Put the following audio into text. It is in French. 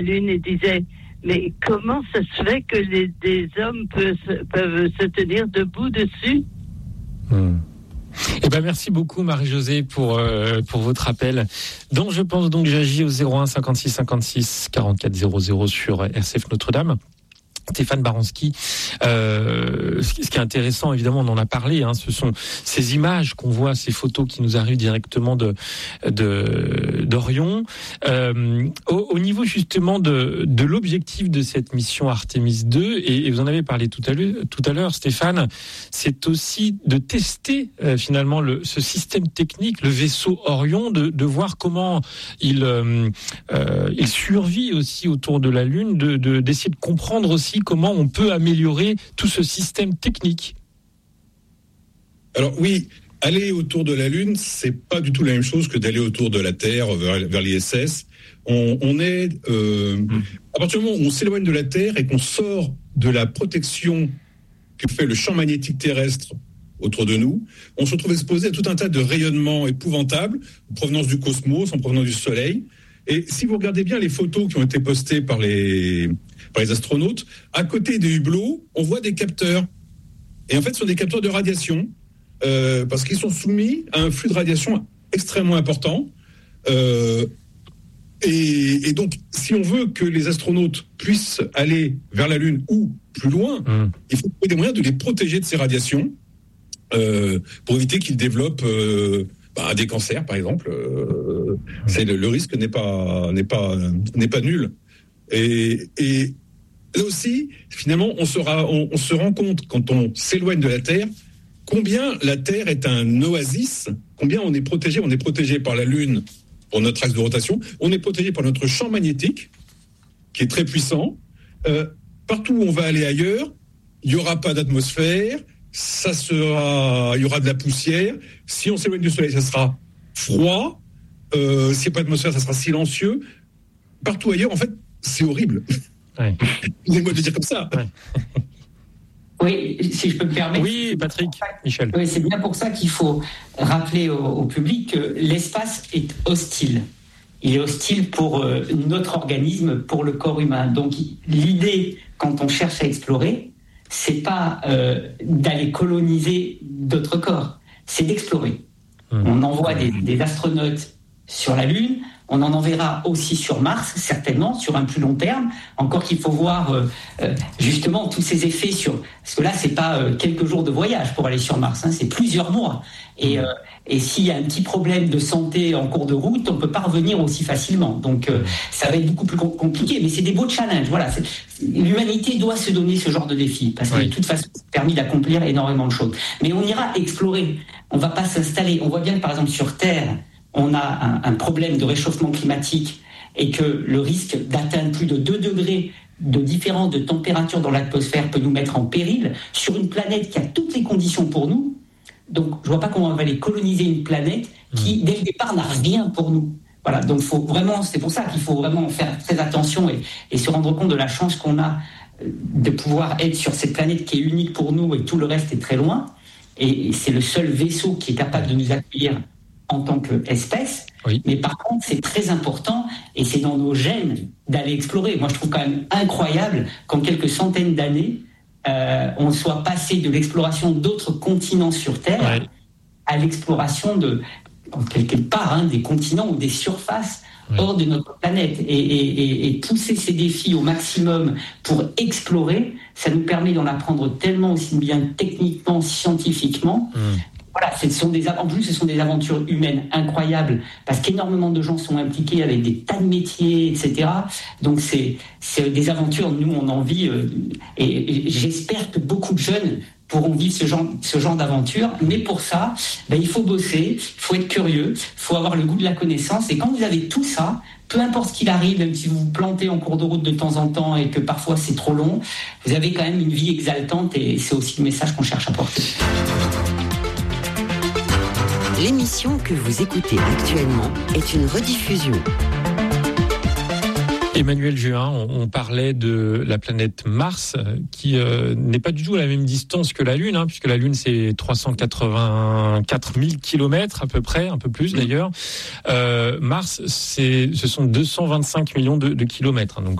Lune et disait, mais comment ça se fait que des hommes peuvent se tenir debout dessus? Eh ben merci beaucoup Marie-Josée pour votre appel. Donc je pense donc j'agis au 01 56 56 44 00 sur RCF Notre-Dame. Stéphane Baranski, ce qui est intéressant, évidemment, on en a parlé, ce sont ces images qu'on voit, ces photos qui nous arrivent directement d'Orion. Au niveau justement de l'objectif de cette mission Artemis 2, et vous en avez parlé tout à l'heure, Stéphane, c'est aussi de tester finalement ce système technique, le vaisseau Orion, de voir comment il survit aussi autour de la Lune, d'essayer de comprendre aussi comment on peut améliorer tout ce système technique. Alors oui, aller autour de la Lune, c'est pas du tout la même chose que d'aller autour de la Terre vers l'ISS. On est à partir du moment où on s'éloigne de la Terre et qu'on sort de la protection que fait le champ magnétique terrestre autour de nous, on se retrouve exposé à tout un tas de rayonnements épouvantables en provenance du cosmos, en provenance du Soleil. Et si vous regardez bien les photos qui ont été postées par les astronautes, à côté des hublots, on voit des capteurs. Et en fait, ce sont des capteurs de radiation, parce qu'ils sont soumis à un flux de radiation extrêmement important. Et donc, si on veut que les astronautes puissent aller vers la Lune ou plus loin, il faut trouver des moyens de les protéger de ces radiations pour éviter qu'ils développent des cancers, par exemple. Le risque n'est pas nul. Et là aussi, finalement, on se rend compte, quand on s'éloigne de la Terre, combien la Terre est un oasis, combien on est protégé. On est protégé par la Lune pour notre axe de rotation, on est protégé par notre champ magnétique, qui est très puissant. Partout où on va aller ailleurs, il n'y aura pas d'atmosphère, il y aura de la poussière. Si on s'éloigne du Soleil, ça sera froid. S'il n'y a pas d'atmosphère, ça sera silencieux. Partout ailleurs, en fait, c'est horrible. Ouais. Excusez-moi de dire comme ça. Ouais. Oui, si je peux me permettre. Oui, Patrick, Michel. Oui, c'est bien pour ça qu'il faut rappeler au public que l'espace est hostile. Il est hostile pour notre organisme, pour le corps humain. Donc, l'idée, quand on cherche à explorer, c'est pas d'aller coloniser d'autres corps, c'est d'explorer. On envoie des astronautes sur la Lune. On en enverra aussi sur Mars, certainement, sur un plus long terme. Encore qu'il faut voir justement tous ces effets parce que là, c'est pas quelques jours de voyage pour aller sur Mars, c'est plusieurs mois. Et s'il y a un petit problème de santé en cours de route, on peut pas revenir aussi facilement. Donc, ça va être beaucoup plus compliqué. Mais c'est des beaux challenges. Voilà, l'humanité doit se donner ce genre de défi parce que de toute façon, c'est permis d'accomplir énormément de choses. Mais on ira explorer. On va pas s'installer. On voit bien que par exemple sur Terre, on a un problème de réchauffement climatique et que le risque d'atteindre plus de 2 degrés de différence de température dans l'atmosphère peut nous mettre en péril sur une planète qui a toutes les conditions pour nous. Donc, je vois pas comment on va aller coloniser une planète qui, dès le départ, n'a rien pour nous. Voilà, donc c'est pour ça qu'il faut vraiment faire très attention et se rendre compte de la chance qu'on a de pouvoir être sur cette planète qui est unique pour nous et tout le reste est très loin. Et c'est le seul vaisseau qui est capable de nous accueillir en tant qu'espèce, mais par contre c'est très important et c'est dans nos gènes d'aller explorer. Moi je trouve quand même incroyable qu'en quelques centaines d'années on soit passé de l'exploration d'autres continents sur Terre à l'exploration quelque part des continents ou des surfaces hors de notre planète et pousser ces défis au maximum pour explorer, ça nous permet d'en apprendre tellement aussi bien techniquement, scientifiquement. Voilà, en plus, ce sont des aventures humaines incroyables parce qu'énormément de gens sont impliqués avec des tas de métiers, etc. Donc, c'est des aventures, nous, on en vit et j'espère que beaucoup de jeunes pourront vivre ce genre d'aventure. Mais pour ça, il faut bosser, il faut être curieux, il faut avoir le goût de la connaissance. Et quand vous avez tout ça, peu importe ce qu'il arrive, même si vous vous plantez en cours de route de temps en temps et que parfois c'est trop long, vous avez quand même une vie exaltante et c'est aussi le message qu'on cherche à porter. L'émission que vous écoutez actuellement est une rediffusion. Emmanuel Juin, on parlait de la planète Mars, qui n'est pas du tout à la même distance que la Lune, puisque la Lune c'est 384 000 kilomètres à peu près, un peu plus d'ailleurs. Mars, ce sont 225 millions de kilomètres. Donc